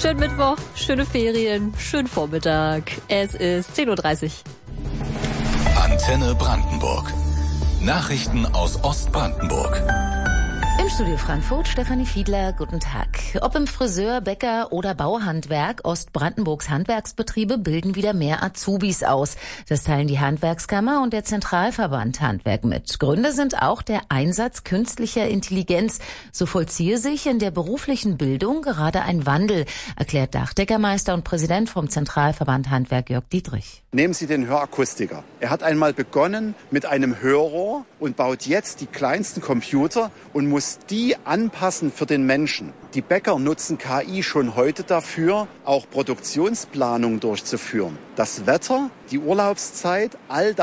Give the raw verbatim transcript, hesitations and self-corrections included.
Schönen Mittwoch, schöne Ferien, schönen Vormittag. Es ist zehn Uhr dreißig. Antenne Brandenburg. Nachrichten aus Ostbrandenburg. Im Studio Frankfurt, Stefanie Fiedler, guten Tag. Ob im Friseur, Bäcker oder Bauhandwerk, Ostbrandenburgs Handwerksbetriebe bilden wieder mehr Azubis aus. Das teilen die Handwerkskammer und der Zentralverband Handwerk mit. Gründe sind auch der Einsatz künstlicher Intelligenz. So vollziehe sich in der beruflichen Bildung gerade ein Wandel, erklärt Dachdeckermeister und Präsident vom Zentralverband Handwerk Jörg Dietrich. Nehmen Sie den Hörakustiker. Er hat einmal begonnen mit einem Hörrohr und baut jetzt die kleinsten Computer und muss die anpassen für den Menschen. Die Bäcker nutzen K I schon heute dafür, auch Produktionsplanung durchzuführen. Das Wetter, die Urlaubszeit, all das